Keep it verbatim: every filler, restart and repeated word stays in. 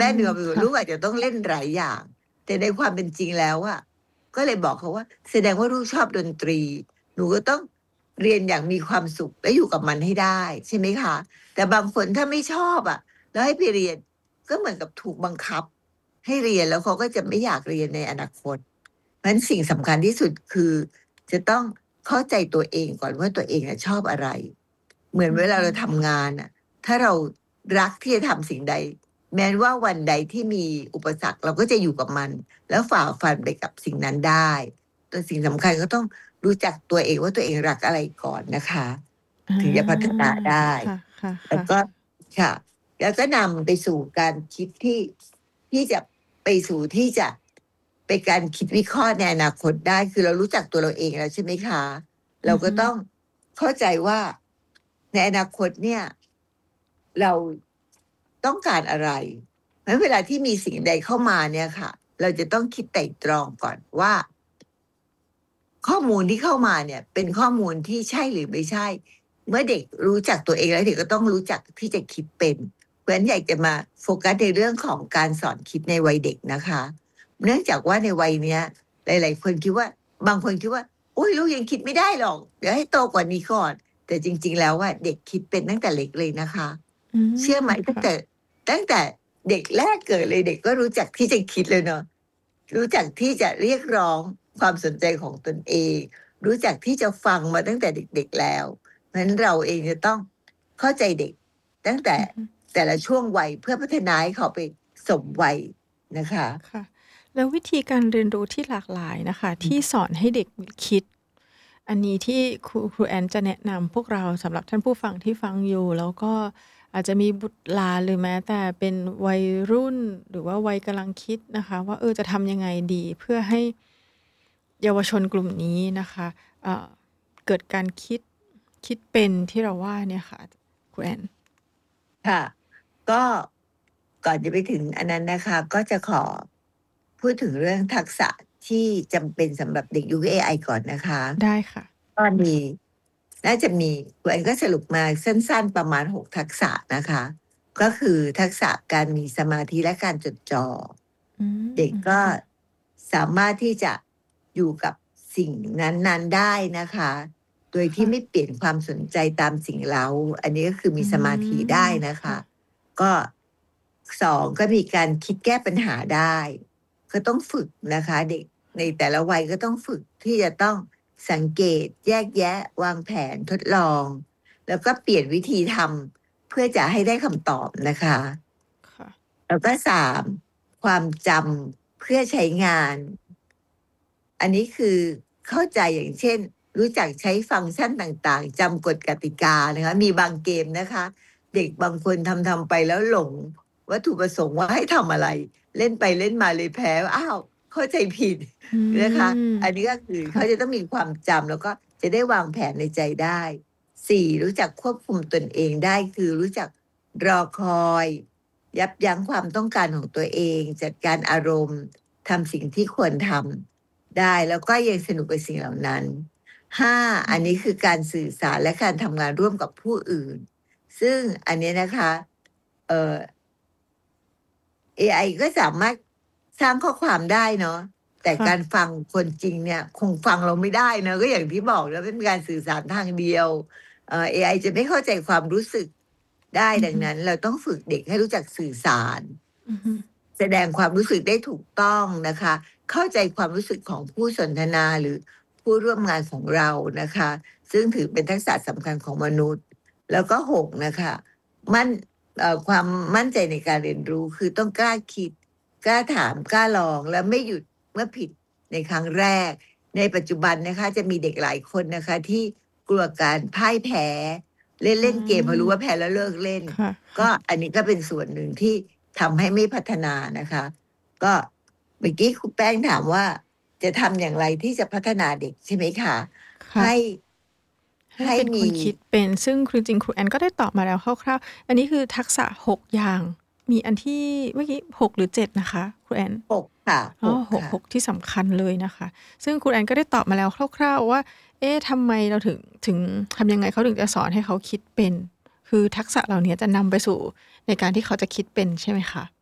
กมีความรู้สึกค่ะลูกอาจจะต้องเล่นหลายอย่าง แต่ในความเป็นจริงแล้วอะก็เลยบอกเขาว่า แสดงว่าลูกชอบดนตรี หนูก็ต้องเรียนอย่างมีความสุขและอยู่กับมันให้ได้ใช่ไหมคะ แต่บางคนถ้าไม่ชอบอะแล้วให้ไปเรียน ก็เหมือนกับถูกบังคับให้เรียนแล้วเขาก็จะไม่อยากเรียนในอนาคต เพราะฉะนั้นสิ่งสำคัญที่สุดคือจะต้องเข้าใจตัวเองก่อนว่าตัวเองอะชอบอะไร เหมือนอืเวลาเรามทำงานน่ะ ถ้าเรารักที่จะทำสิ่งใด แม้ว่าวันใดที่มีอุปสรรคเราก็จะอยู่กับมัน แล้วฝ่าฟันไปกับสิ่งนั้นได้แต่สิ่งสำคัญก็ต้องรู้จักตัวเองว่าตัวเองรักอะไรก่อนนะคะอาถึงจะพัฒนาได้ค่ะแล้วก็ๆๆค่ะ แล้วก็นำไปสู่การคิดที่ที่จะไปสู่ที่จะเป็นการคิดวิเคราะห์ในอนาคตได้ คือเรารู้จักตัวเราเองแล้วใช่ไหมคะ เราอือฮึก็ต้องเข้าใจว่าในอนาคตเนี่ย เราต้องการอะไร เพราะฉะนั้นเวลาที่มีสิ่งใดเข้ามาเนี่ยค่ะ เราจะต้องคิดไตร่ตรองก่อนว่า ข้อมูลที่เข้ามาเนี่ยเป็นข้อมูลที่ใช่หรือไม่ใช่ เมื่อเด็กรู้จักตัวเองแล้วเด็กก็ต้องรู้จักที่จะคิดเป็น เพราะฉะนั้นอยากจะมาโฟกัสในเรื่องของการสอนคิดในวัยเด็กนะคะ เนื่องจากว่าในวัยเนี้ย หลาย ๆ คนคิดว่า บางคนคิดว่า อุ๊ย ลูกยังคิดไม่ได้หรอก เดี๋ยวให้โตกว่านี้ก่อน แต่จริง ๆ แล้วอะเด็กคิดเป็นตั้งแต่เล็กเลยนะคะอืเชื่อมไหมตั้งค่ะแต่ตั้งแต่เด็กแรกเกิดเลยเด็กก็รู้จักที่จะคิดเลยเนาะ รู้จักที่จะเรียกร้องความสนใจของตนเอง รู้จักที่จะฟังมาตั้งแต่เด็ก ๆ แล้ว เพราะฉะนั้นเราเองจะต้องเข้าใจเด็กตั้งแต่อือฮึแต่ละช่วงวัยเพื่อพัฒนาให้เขาไปสมวัยนะคะค่ะแล้ววิธีการเรียนรู้ที่หลากหลายน่ะค่ะอืที่มสอนให้เด็กคิดอันนี้ที่ครูครูแอนจะแนะนำพวกเราสำหรับท่านผู้ฟังที่ฟังอยู่แล้วก็อาจจะมีบุตรหลานหรือแม้แต่เป็นวัยรุ่นหรือว่าวัยกำลังคิดนะคะว่าเออจะทำยังไงดีเพื่อให้เยาวชนกลุ่มนี้นะคะเอ่อเกิดการคิดคิดเป็นที่เราว่าเนี่ยค่ะครูแอนค่ะ ก็ก่อนจะไปถึงอันนั้นนะคะ ก็จะขอพูดถึงเรื่องทักษะที่จำเป็นสำหรับเด็กยุคเอไอก่อนนะคะได้ค่ะก็มีน่าจะมีคุณแอนก็สรุปมาสั้นๆประมาณหกทักษะนะคะ ก็คือทักษะการมีสมาธิและการจดจ่ออืเด็กมก็ค่ะสามารถที่จะอยู่กับสิ่งนั้นๆได้นะคะ โดยที่ค่ะไม่เปลี่ยนความสนใจตามสิ่งเร้า อันนี้ก็คือมีอืสมาธิได้มนะคะค่ะก็สองก็มีการคิดแก้ปัญหาได้ ก็ต้องฝึกนะคะ เด็กในแต่ละวัยก็ต้องฝึกที่จะต้องสังเกต แยกแยะ วางแผน ทดลอง แล้วก็เปลี่ยนวิธีทำเพื่อจะให้ได้คำตอบนะคะค่ะแล้วก็สาม ความจำเพื่อใช้งาน อันนี้คือเข้าใจอย่างเช่น รู้จักใช้ฟังก์ชันต่างๆ จำกฎกติกานะคะ มีบางเกมนะคะ เด็กบางคนทำๆไปแล้วหลงวัตถุประสงค์ว่าให้ทำอะไร เล่นไปเล่นมาเลยแพ้ อ้าว เข้าใจผิดอืนะคะมอันนี้ก็คือเขาค่ะจะต้องมีความจำแล้วก็จะได้วางแผนในใจได้ สี่ รู้จักควบคุมตนเองได้ คือรู้จักรอคอย ยับยั้งความต้องการของตัวเอง จัดการอารมณ์ ทำสิ่งที่ควรทำได้ แล้วก็ยังสนุกกับสิ่งเหล่านั้น ห้าอืมอันนี้คือการสื่อสารและการทำงานร่วมกับผู้อื่น ซึ่งอันนี้นะคะ เอ่อ เอไอก็สามารถสร้างข้อความได้เนาะ แต่ค่ะการฟังคนจริงเนี่ยคงฟังเราไม่ได้เนาะ ก็อย่างที่บอกเนาะเป็นการสื่อสารทางเดียว เอ่อ เอไอจะไม่เข้าใจความรู้สึกได้อือฮึดังนั้นเราต้องฝึกเด็กให้รู้จักสื่อสารอือฮึแสดงความรู้สึกได้ถูกต้องนะคะ เข้าใจความรู้สึกของผู้สนทนาหรือผู้ร่วมงานของเรานะคะ ซึ่งถือเป็นทักษะสำคัญของมนุษย์ แล้วก็ หก นะคะ มั่น เอ่อ ความมั่นใจในการเรียนรู้ คือต้องกล้าคิด กล้าถาม กล้าลอง และไม่หยุดเมื่อผิดในครั้งแรก ในปัจจุบันนะคะจะมีเด็กหลายคนนะคะที่กลัวการพ่ายแพ้ เอืล่น ๆ เกมพอมรู้ว่าแพ้แล้วเลิกเล่นค่ะก็ๆอันนี้ก็เป็นส่วนหนึ่งที่ทำให้ไม่พัฒนานะคะ ก็เมื่อกี้ครูแป้งถามว่า จะทำอย่างไรที่จะพัฒนาเด็กใช่ไหมคะ? ค่ะให้ให้ให้มเป็นคนีคิดเป็น ซึ่งคือจริงๆครูแอนก็ได้ตอบมาแล้วคร่าวๆ อันนี้คือทักษะ หก อย่าง มีอันที่เมื่อกี้ หก หรือ เจ็ด นะคะครูแอนหก ค่ะอ๋อหกหกค่ะหก ที่สำคัญเลยนะคะ ซึ่งครูแอนก็ได้ตอบมาแล้วคร่าวๆว่า เอ๊ะ ทำไมเราถึง ถึง ทำยังไงเขาถึงจะสอนให้เขาคิดเป็น คือทักษะเหล่าเนี้ยจะนำไปสู่ในการที่เขาจะคิดเป็นใช่ไหมคะ?